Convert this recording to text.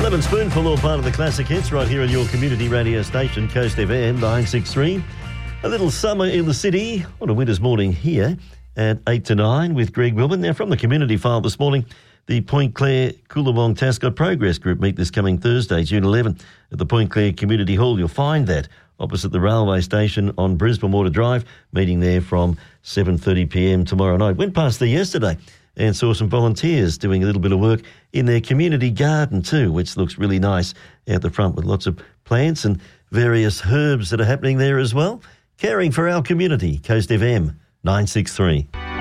Lemon Spoonful, all part of the classic hits right here on your community radio station, Coast FM 963. A little summer in the city on a winter's morning here at 8 to 9 with Greg Wilburn. Now, from the community file this morning, the Point Clare Coolawong Tascott Progress Group meet this coming Thursday, June 11, at the Point Clare Community Hall. You'll find that opposite the railway station on Brisbane Water Drive, meeting there from 7:30pm tomorrow night. Went past there yesterday and saw some volunteers doing a little bit of work in their community garden too, which looks really nice out the front with lots of plants and various herbs that are happening there as well. Caring for our community, Coast FM 963.